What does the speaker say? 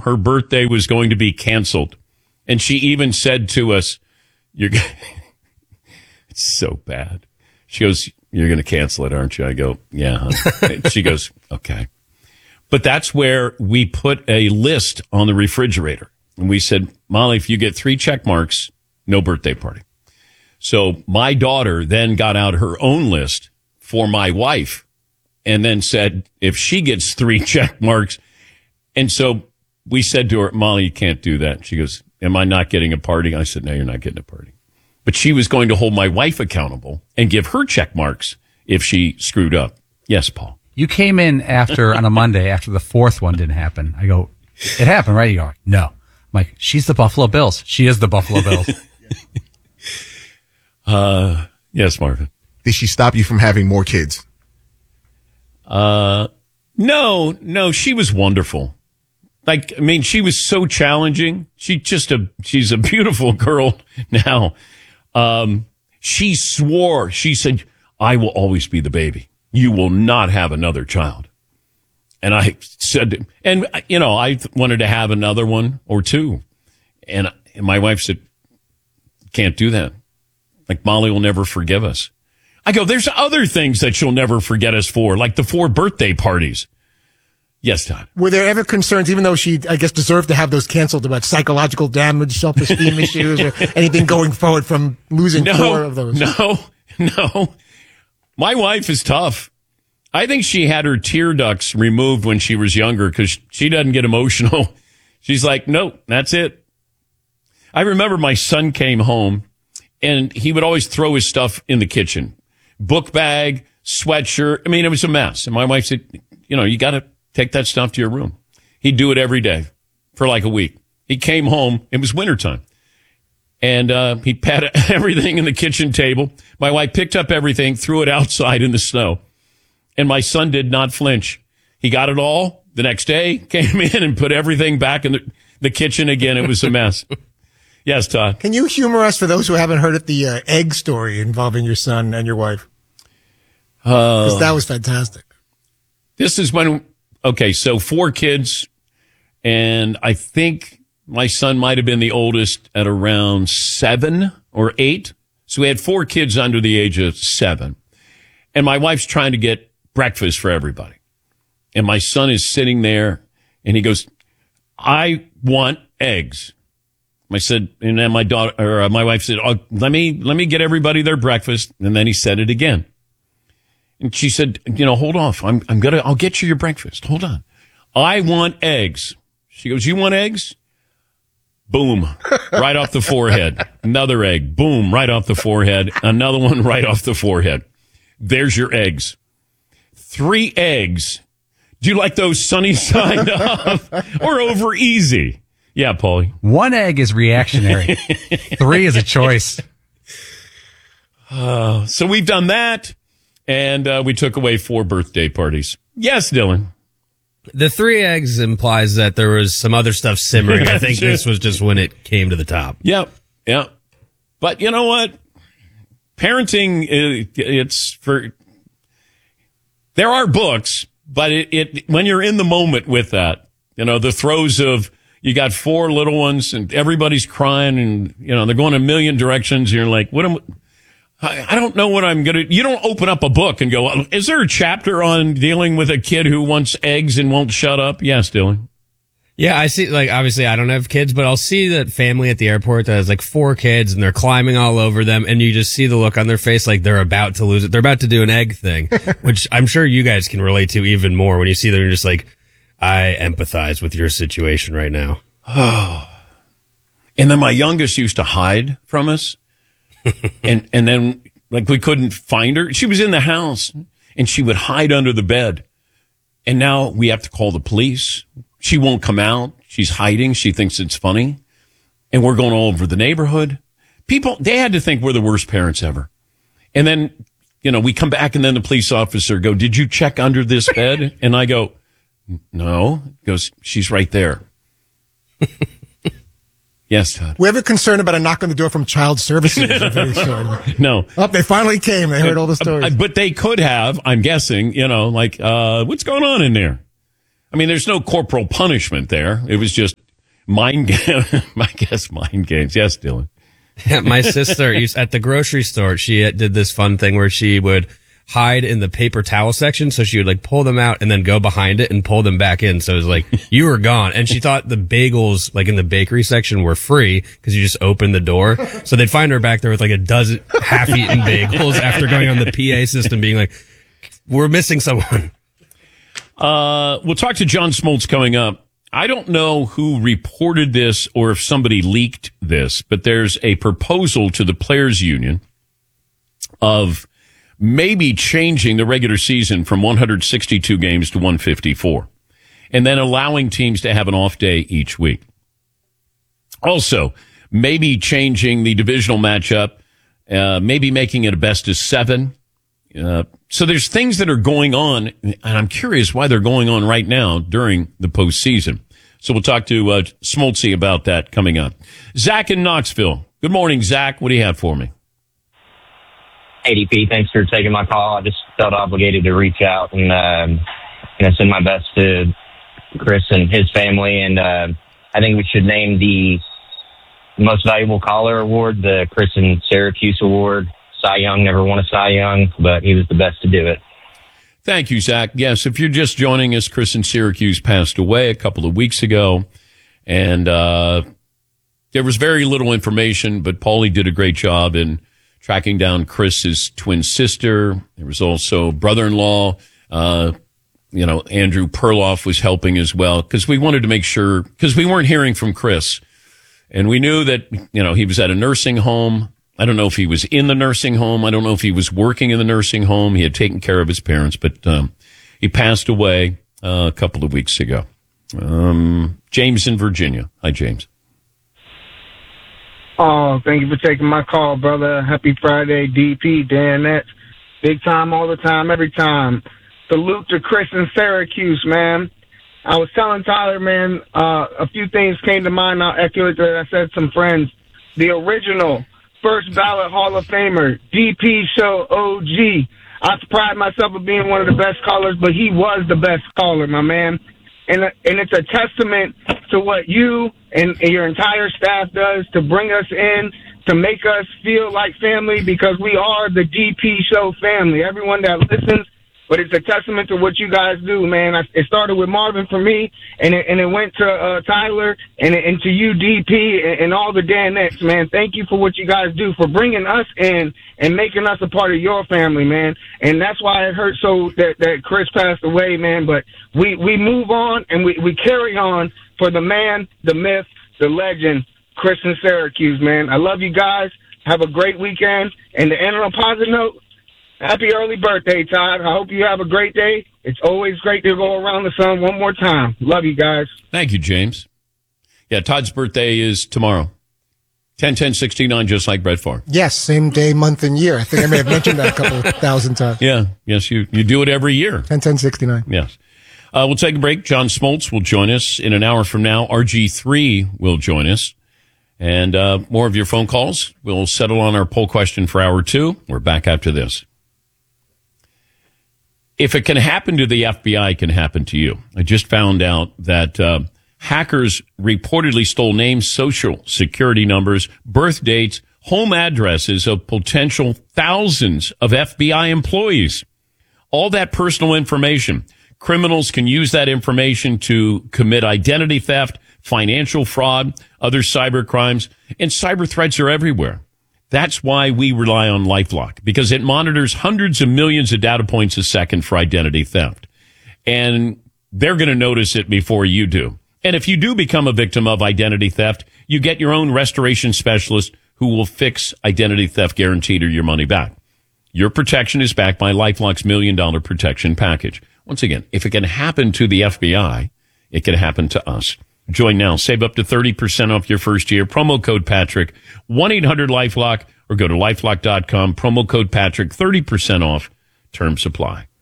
her birthday was going to be canceled. And she even said to us, it's so bad. She goes, you're going to cancel it, aren't you? I go, yeah. She goes, okay. But that's where we put a list on the refrigerator. And we said, Molly, if you get 3 check marks, no birthday party. So my daughter then got out her own list for my wife and then said, if she gets 3 check marks. And so we said to her, Molly, you can't do that. She goes, am I not getting a party? I said, no, you're not getting a party. But she was going to hold my wife accountable and give her check marks if she screwed up. Yes, Paul. You came in on a Monday after the 4th one didn't happen. I go, it happened, right? You go, no. I'm like, she's the Buffalo Bills. She is the Buffalo Bills. Yes, Marvin. Did she stop you from having more kids? No, she was wonderful. She was so challenging. She's a beautiful girl now. She swore, she said, I will always be the baby. You will not have another child. And I said, I wanted to have another one or 2. And my wife said, can't do that. Molly will never forgive us. I go, there's other things that she'll never forget us for, like the 4 birthday parties. Yes, Todd. Were there ever concerns, even though she, I guess, deserved to have those canceled, about psychological damage, self-esteem issues, or anything going forward from losing 4 of those? No. My wife is tough. I think she had her tear ducts removed when she was younger because she doesn't get emotional. She's like, no, that's it. I remember my son came home and he would always throw his stuff in the kitchen. Book bag, sweatshirt. It was a mess. And my wife said, you got to take that stuff to your room. He'd do it every day for like a week. He came home. It was wintertime. And he patted everything in the kitchen table. My wife picked up everything, threw it outside in the snow. And my son did not flinch. He got it all. The next day, came in and put everything back in the kitchen again. It was a mess. Yes, Todd. Can you humor us, for those who haven't heard it, the egg story involving your son and your wife? Because that was fantastic. This is when... Okay, so 4 kids, and I think my son might have been the oldest at around 7 or 8. So we had 4 kids under the age of 7. And my wife's trying to get breakfast for everybody. And my son is sitting there, and he goes, I want eggs. I said, and then my wife said, let me get everybody their breakfast. And then he said it again. And she said, hold off. I'll get you your breakfast. Hold on. I want eggs. She goes, you want eggs? Boom. Right off the forehead. Another egg. Boom. Right off the forehead. Another one right off the forehead. There's your eggs. 3 eggs. Do you like those sunny side up or over easy? Yeah, Paulie. 1 egg is reactionary. 3 is a choice. So we've done that. And we took away 4 birthday parties. Yes, Dylan. The 3 eggs implies that there was some other stuff simmering. I think this was just when it came to the top. Yep. But you know what? Parenting, it's for... There are books, but it when you're in the moment with that, the throes of... You got 4 little ones and everybody's crying and, they're going a million directions. And you're like, I don't know what I'm going to... You don't open up a book and go, is there a chapter on dealing with a kid who wants eggs and won't shut up? Yes, Dylan. Yeah, I see, obviously I don't have kids, but I'll see that family at the airport that has 4 kids and they're climbing all over them and you just see the look on their face like they're about to lose it. They're about to do an egg thing, which I'm sure you guys can relate to even more when you see them. You're just like, I empathize with your situation right now. Oh. And then my youngest used to hide from us. and then we couldn't find her. She was in the house and she would hide under the bed. And now we have to call the police. She won't come out. She's hiding. She thinks it's funny. And we're going all over the neighborhood. People, they had to think we're the worst parents ever. And then, we come back and then the police officer go, did you check under this bed? And I go, no. He goes, she's right there. Yes, Todd. We have a concern about a knock on the door from child services. No. Oh, they finally came. They heard all the stories. But they could have, I'm guessing, what's going on in there? I mean, there's no corporal punishment there. It was just mind games. I guess mind games. Yes, Dylan. My sister used at the grocery store. She did this fun thing where she would hide in the paper towel section. So she would like pull them out and then go behind it and pull them back in. So it was like, you were gone. And she thought the bagels, like in the bakery section, were free because you just opened the door. So they'd find her back there with like a dozen half-eaten bagels after going on the PA system being like, we're missing someone. We'll talk to John Smoltz coming up. I don't know who reported this or if somebody leaked this, but there's a proposal to the Players Union of maybe changing the regular season from 162 games to 154 and then allowing teams to have an off day each week. Also, maybe changing the divisional matchup, maybe making it a best of 7. So there's things that are going on, and I'm curious why they're going on right now during the postseason. So we'll talk to Smoltzy about that coming up. Zach in Knoxville. Good morning, Zach. What do you have for me? ADP, thanks for taking my call. I just felt obligated to reach out and send my best to Chris and his family. And I think we should name the Most Valuable Caller Award the Chris in Syracuse Award. Cy Young never won a Cy Young, but he was the best to do it. Thank you, Zach. Yes, if you're just joining us, Chris in Syracuse passed away a couple of weeks ago, and there was very little information, but Paulie did a great job in tracking down Chris's twin sister. There was also brother-in-law. Andrew Perloff was helping as well, because we wanted to make sure, because we weren't hearing from Chris, and we knew that, he was at a nursing home. I don't know if he was in the nursing home. I don't know if he was working in the nursing home. He had taken care of his parents, but he passed away a couple of weeks ago. James in Virginia. Hi, James. Oh, thank you for taking my call, brother. Happy Friday, DP, Dan Nets. Big time all the time, every time. Salute to Chris in Syracuse, man. I was telling Tyler, man, a few things came to mind. I'll echo it that I said some friends. The original first ballot Hall of Famer, DP Show OG. I pride myself on being one of the best callers, but he was the best caller, my man. And it's a testament to what you and your entire staff does to bring us in, to make us feel like family, because we are the DP Show family. Everyone that listens, but it's a testament to what you guys do, man. It started with Marvin for me, and it went to Tyler, and to you, DP, and all the Danettes, man. Thank you for what you guys do, for bringing us in and making us a part of your family, man. And that's why it hurt so that Chris passed away, man. But we move on, and we carry on for the man, the myth, the legend, Chris in Syracuse, man. I love you guys. Have a great weekend. And to end on a positive note, happy early birthday, Todd. I hope you have a great day. It's always great to go around the sun one more time. Love you guys. Thank you, James. Yeah, Todd's birthday is tomorrow. 10/10/69, just like Brett Favre. Yes, same day, month, and year. I think I may have mentioned that a couple of thousand times. Yeah, yes, you do it every year. 10/10/69. Yes. We'll take a break. John Smoltz will join us in an hour from now. RG3 will join us. And more of your phone calls. We'll settle on our poll question for hour 2. We're back after this. If it can happen to the FBI, it can happen to you. I just found out that hackers reportedly stole names, social security numbers, birth dates, home addresses of potential thousands of FBI employees. All that personal information. Criminals can use that information to commit identity theft, financial fraud, other cyber crimes, and cyber threats are everywhere. That's why we rely on LifeLock, because it monitors hundreds of millions of data points a second for identity theft. And they're going to notice it before you do. And if you do become a victim of identity theft, you get your own restoration specialist who will fix identity theft guaranteed or your money back. Your protection is backed by LifeLock's $1 Million Protection Package. Once again, if it can happen to the FBI, it can happen to us. Join now. Save up to 30% off your first year. Promo code Patrick, 1-800-LifeLock, or go to LifeLock.com. Promo code Patrick, 30% off. Term supply.